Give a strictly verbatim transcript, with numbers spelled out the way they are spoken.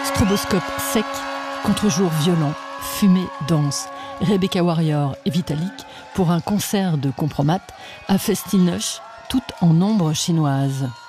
Stroboscope sec, contre-jour violent, fumée dense. Rebecca Warrior et Vitalik pour un concert de compromat à Festinoche, tout en ombre chinoise.